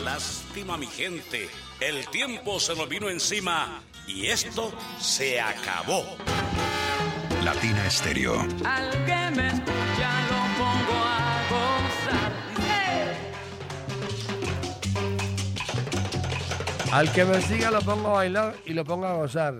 lástima, mi gente. El tiempo se nos vino encima y esto se acabó. Latina Estéreo. Al que me escucha lo pongo a gozar. Al que me siga lo pongo a bailar y lo pongo a gozar.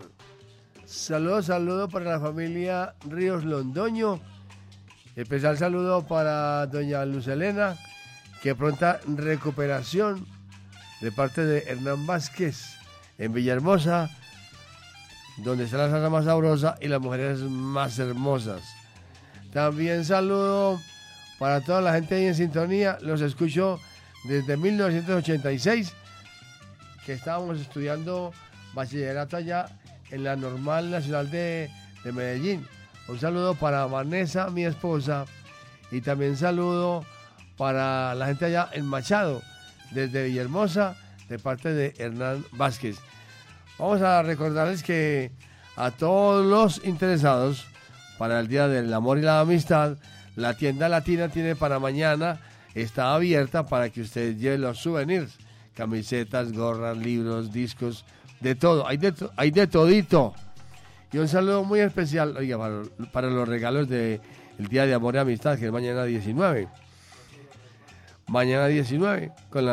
Saludos para la familia Ríos Londoño. Especial saludo para doña Luz Elena, que pronta recuperación de parte de Hernán Vázquez en Villahermosa, donde está la salsa más sabrosa y las mujeres más hermosas. También saludo para toda la gente ahí en sintonía. Los escucho desde 1986, que estábamos estudiando bachillerato allá en la Normal Nacional de Medellín. Un saludo para Vanessa, mi esposa, y también saludo para la gente allá en Machado, desde Villahermosa, de parte de Hernán Vázquez. Vamos a recordarles que a todos los interesados para el Día del Amor y la Amistad, la tienda latina tiene para mañana, está abierta para que usted lleve los souvenirs, camisetas, gorras, libros, discos, de todo, hay de todito. Y un saludo muy especial, oiga, para los regalos del Día de Amor y Amistad, que es mañana 19. Mañana 19, con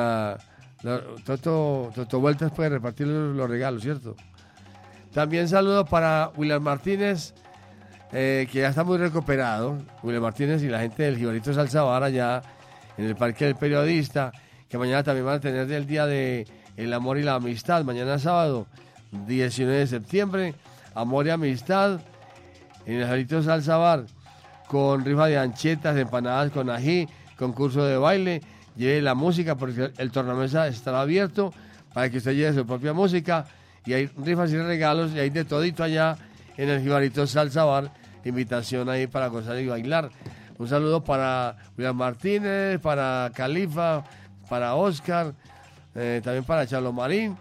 Toto Vueltas puede repartir los regalos, ¿cierto? También saludo para William Martínez, que ya está muy recuperado. William Martínez y la gente del Jibarito Salsa Bar allá en el Parque del Periodista, que mañana también van a tener el Día de el Amor y la Amistad. Mañana sábado, 19 de septiembre, Amor y Amistad en el Jibarito Salsa Bar, con rifa de anchetas, empanadas con ají, concurso de baile. Lleve la música porque el tornamesa estará abierto para que usted lleve su propia música, y hay rifas y regalos y hay de todito allá en el Jibarito Salsa Bar. Invitación ahí para gozar y bailar. Un saludo para William Martínez, para Califa, para Oscar, también para Chalo Marín